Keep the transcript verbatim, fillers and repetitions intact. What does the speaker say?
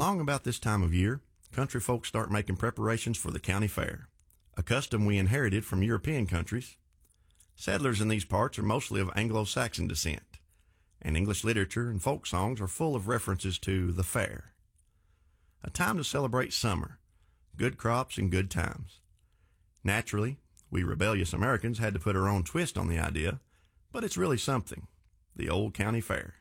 Long about this time of year, country folks start making preparations for the county fair, a custom we inherited from European countries. Settlers in these parts are mostly of Anglo-Saxon descent, and English literature and folk songs are full of references to the fair. A time to celebrate summer, good crops and good times. Naturally, we rebellious Americans had to put our own twist on the idea, but it's really something, the old county fair.